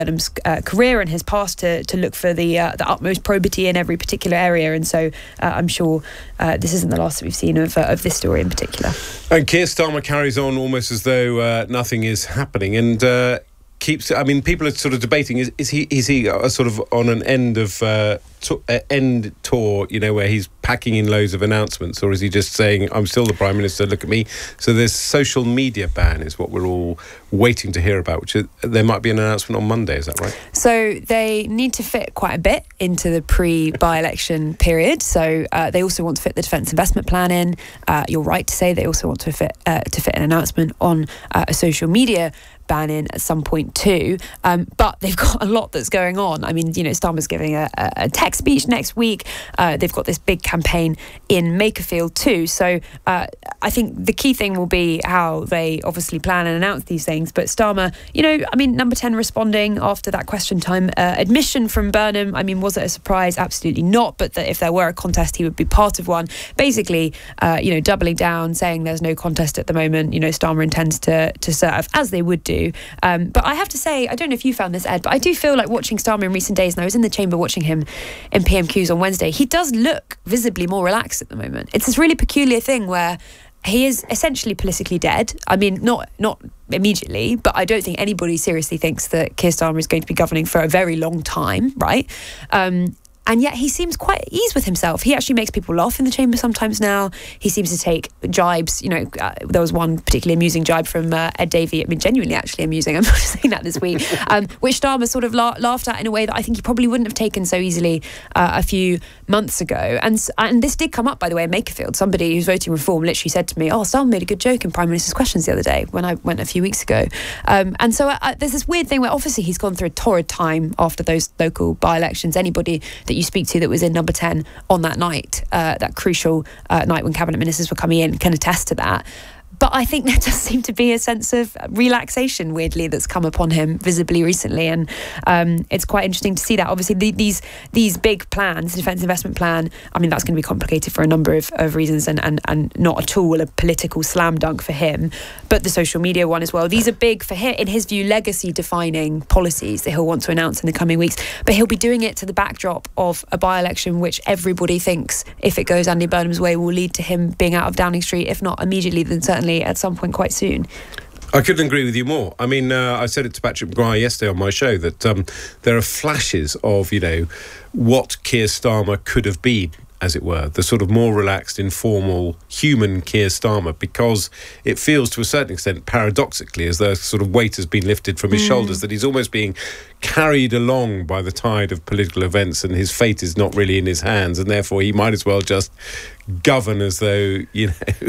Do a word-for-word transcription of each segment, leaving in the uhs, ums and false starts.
Burnham's uh, career and his past to, to look for the uh, the utmost probity in every particular area, and so uh, I'm sure uh, this isn't the last that we've seen of uh, of this story in particular. And Keir Starmer carries on almost as though uh, nothing is happening, and uh, keeps. I mean, people are sort of debating: is, is he is he uh, sort of on an end of uh, to, uh, end tour? You know, where he's packing in loads of announcements, or is he just saying, "I'm still the Prime Minister, look at me"? So this social media ban is what we're all waiting to hear about. Which is, there might be an announcement on Monday. Is that right? So they need to fit quite a bit into the pre-by-election period. So uh, they also want to fit the Defence Investment Plan in. Uh, you're right to say they also want to fit uh, to fit an announcement on uh, a social media ban in at some point too, um, but they've got a lot that's going on. I mean, you know, Starmer's giving a, a tech speech next week. Uh, they've got this big campaign in Makerfield too. So uh, I think the key thing will be how they obviously plan and announce these things. But Starmer, you know, I mean, Number ten responding after that question time uh, admission from Burnham. I mean, was it a surprise? Absolutely not. But that if there were a contest, he would be part of one. Basically, uh, you know, doubling down, saying there's no contest at the moment. You know, Starmer intends to to serve, as they would do. Um, but I have to say, I don't know if you found this, Ed, but I do feel like watching Starmer in recent days, and I was in the chamber watching him in P M Qs on Wednesday, he does look visibly more relaxed at the moment. It's this really peculiar thing where he is essentially politically dead. I mean, not not immediately, but I don't think anybody seriously thinks that Keir Starmer is going to be governing for a very long time, right? Um, And yet he seems quite at ease with himself. He actually makes people laugh in the chamber sometimes now. He seems to take jibes. You know, uh, there was one particularly amusing jibe from uh, Ed Davey. I mean, genuinely actually amusing. I'm not just saying that this week. Um, which Starmer sort of la- laughed at in a way that I think he probably wouldn't have taken so easily uh, a few months ago. And and this did come up, by the way, in Makerfield. Somebody who's voting reform literally said to me, oh, Starmer made a good joke in Prime Minister's Questions the other day when I went a few weeks ago. Um, and so uh, there's this weird thing where obviously he's gone through a torrid time after those local by-elections. Anybody that you speak to that was in Number ten on that night, uh, that crucial uh, night when cabinet ministers were coming in, can attest to that. But I think there does seem to be a sense of relaxation, weirdly, that's come upon him visibly recently. And um, it's quite interesting to see that. Obviously, the, these these big plans, the Defence Investment Plan, I mean, that's going to be complicated for a number of, of reasons and, and, and not at all a political slam dunk for him. But the social media one as well. These are big, for him, in his view, legacy-defining policies that he'll want to announce in the coming weeks. But he'll be doing it to the backdrop of a by-election which everybody thinks, if it goes Andy Burnham's way, will lead to him being out of Downing Street, if not immediately, then certainly at some point quite soon. I couldn't agree with you more. I mean, uh, I said it to Patrick Maguire yesterday on my show that um, there are flashes of, you know, what Keir Starmer could have been, as it were, the sort of more relaxed, informal, human Keir Starmer, because it feels to a certain extent, paradoxically, as though sort of weight has been lifted from his mm. shoulders, that he's almost being carried along by the tide of political events and his fate is not really in his hands, and therefore he might as well just govern as though, you know,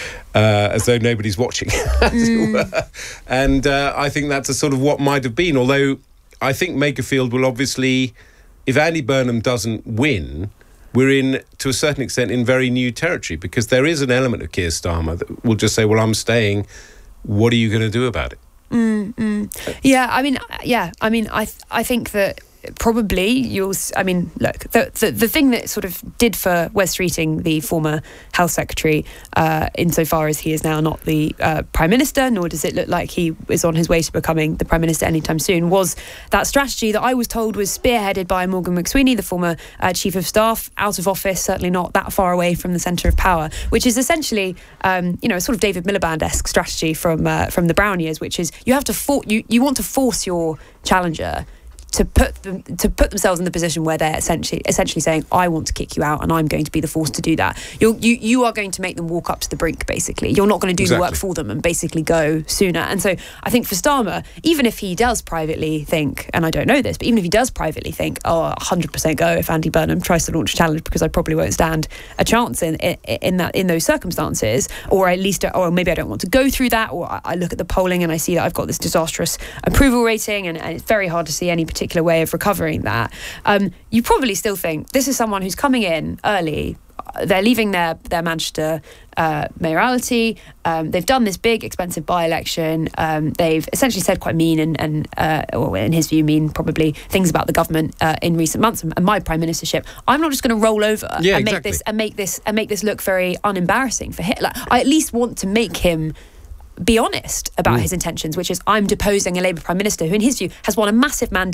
uh, as though nobody's watching, as mm. it were. And uh, I think that's a sort of what might have been, although I think Makerfield will obviously, if Andy Burnham doesn't win, we're in, to a certain extent, in very new territory, because there is an element of Keir Starmer that will just say, well, I'm staying. What are you going to do about it? Mm, mm. Yeah, I mean, yeah, I mean, I th- I think that probably you'll, I mean, look, the, the the thing that sort of did for Wes Streeting, the former health secretary, uh, insofar as he is now not the uh, Prime Minister, nor does it look like he is on his way to becoming the Prime Minister anytime soon, was that strategy that I was told was spearheaded by Morgan McSweeney, the former uh, Chief of Staff, out of office, certainly not that far away from the centre of power, which is essentially, um, you know, a sort of David Miliband-esque strategy from uh, from the Brown years, which is you have to for- you you want to force your challenger to put them to put themselves in the position where they're essentially essentially saying, I want to kick you out and I'm going to be the force to do that. You're, you you are going to make them walk up to the brink, basically. You're not going to do exactly. the work for them and basically go sooner. And so I think for Starmer, even if he does privately think, and I don't know this, but even if he does privately think, oh, one hundred percent go if Andy Burnham tries to launch a challenge, because I probably won't stand a chance in in, in that in those circumstances, or at least, or maybe I don't want to go through that, or I, I look at the polling and I see that I've got this disastrous approval rating and, and it's very hard to see any particular way of recovering that. Um, you probably still think this is someone who's coming in early. They're leaving their their Manchester uh, mayoralty. Um, they've done this big, expensive by-election. Um, they've essentially said quite mean and, and uh, or in his view, mean probably things about the government uh, in recent months and, and my prime ministership. I'm not just going to roll over yeah, and make exactly. this and make this and make this look very unembarrassing for Hitler. I at least want to make him be honest about Mm. his intentions, which is I'm deposing a Labour Prime Minister who, in his view, has won a massive mandate